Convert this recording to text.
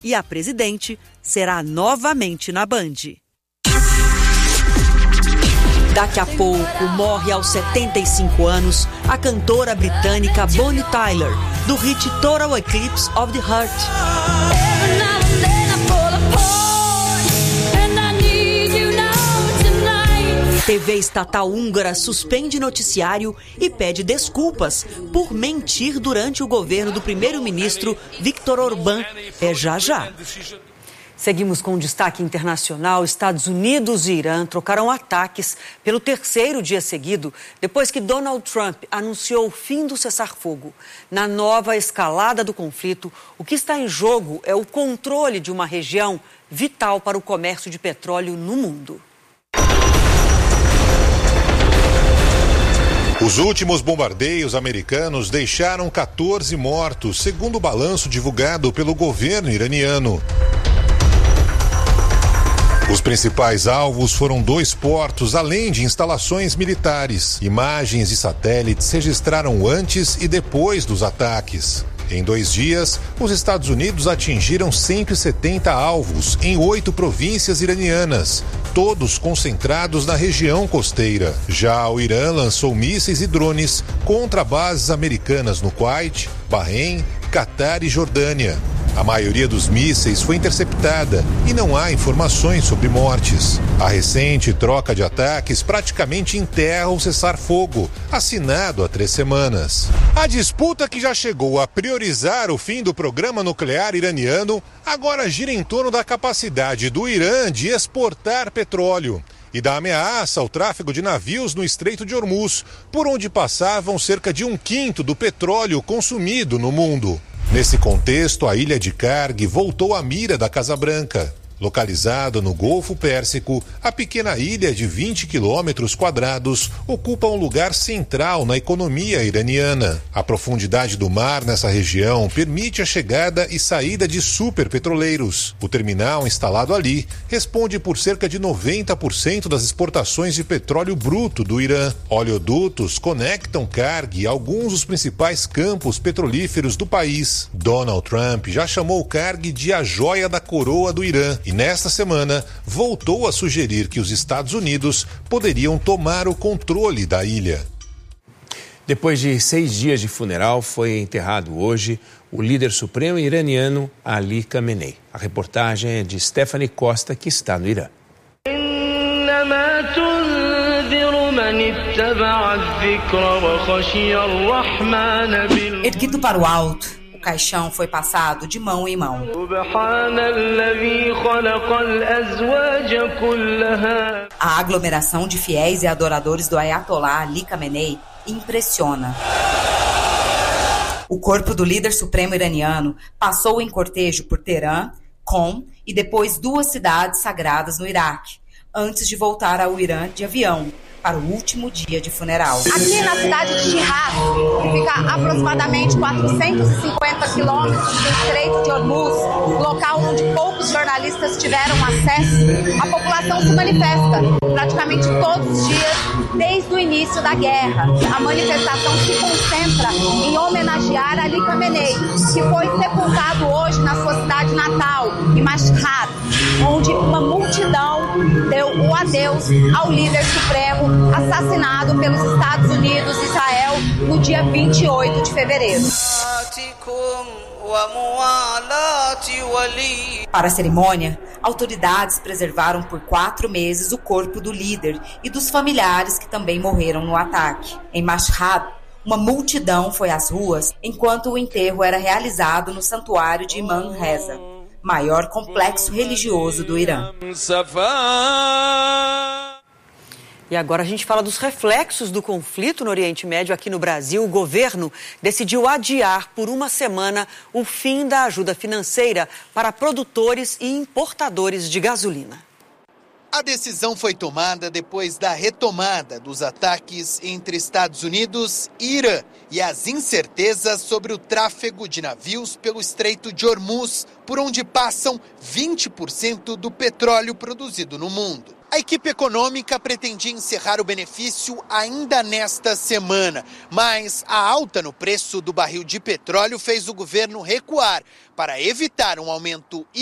E a presidente será novamente na Band. Daqui a pouco, morre aos 75 anos a cantora britânica Bonnie Tyler, do hit Total Eclipse of the Heart. TV estatal húngara suspende noticiário e pede desculpas por mentir durante o governo do primeiro-ministro Viktor Orbán. É já já. Seguimos com o destaque internacional. Estados Unidos e Irã trocaram ataques pelo terceiro dia seguido, depois que Donald Trump anunciou o fim do cessar-fogo. Na nova escalada do conflito, o que está em jogo é o controle de uma região vital para o comércio de petróleo no mundo. Os últimos bombardeios americanos deixaram 14 mortos, segundo o balanço divulgado pelo governo iraniano. Os principais alvos foram 2 portos, além de instalações militares. Imagens de satélites registraram antes e depois dos ataques. Em 2 dias, os Estados Unidos atingiram 170 alvos em 8 províncias iranianas, todos concentrados na região costeira. Já o Irã lançou mísseis e drones contra bases americanas no Kuwait, Bahrein, Catar e Jordânia. A maioria dos mísseis foi interceptada e não há informações sobre mortes. A recente troca de ataques praticamente enterra o cessar-fogo, assinado há 3 semanas. A disputa, que já chegou a priorizar o fim do programa nuclear iraniano, agora gira em torno da capacidade do Irã de exportar petróleo e da ameaça ao tráfego de navios no Estreito de Hormuz, por onde passavam cerca de 1/5 do petróleo consumido no mundo. Nesse contexto, a ilha de Karg voltou à mira da Casa Branca. Localizada no Golfo Pérsico, a pequena ilha de 20 quilômetros quadrados ocupa um lugar central na economia iraniana. A profundidade do mar nessa região permite a chegada e saída de superpetroleiros. O terminal instalado ali responde por cerca de 90% das exportações de petróleo bruto do Irã. Oleodutos conectam Karg a alguns dos principais campos petrolíferos do país. Donald Trump já chamou Karg de a joia da coroa do Irã e nesta semana voltou a sugerir que os Estados Unidos poderiam tomar o controle da ilha. Depois de 6 dias de funeral, foi enterrado hoje o líder supremo iraniano Ali Khamenei. A reportagem é de Stephanie Costa, que está no Irã. Erguido para o alto, o caixão foi passado de mão em mão. A aglomeração de fiéis e adoradores do Ayatollah Ali Khamenei impressiona. O corpo do líder supremo iraniano passou em cortejo por Teherã, Qom e depois 2 cidades sagradas no Iraque, antes de voltar ao Irã de avião para o último dia de funeral. Aqui na cidade de Shiraz, que fica a aproximadamente 450 quilômetros do Estreito de Hormuz, local onde poucos jornalistas tiveram acesso, a população se manifesta praticamente todos os dias desde o início da guerra. A manifestação se concentra em homenagear Ali Khamenei, que foi sepultado hoje na sua cidade natal, em Mashhad, onde uma multidão deu o adeus ao líder supremo assassinado pelos Estados Unidos e Israel no dia 28 de fevereiro. Para a cerimônia, autoridades preservaram por 4 meses o corpo do líder e dos familiares que também morreram no ataque. Em Mashhad, uma multidão foi às ruas enquanto o enterro era realizado no santuário de Imam Reza, maior complexo religioso do Irã. E agora a gente fala dos reflexos do conflito no Oriente Médio. Aqui no Brasil, o governo decidiu adiar por 1 semana o fim da ajuda financeira para produtores e importadores de gasolina. A decisão foi tomada depois da retomada dos ataques entre Estados Unidos e Irã e as incertezas sobre o tráfego de navios pelo Estreito de Hormuz, por onde passam 20% do petróleo produzido no mundo. A equipe econômica pretendia encerrar o benefício ainda nesta semana, mas a alta no preço do barril de petróleo fez o governo recuar para evitar um aumento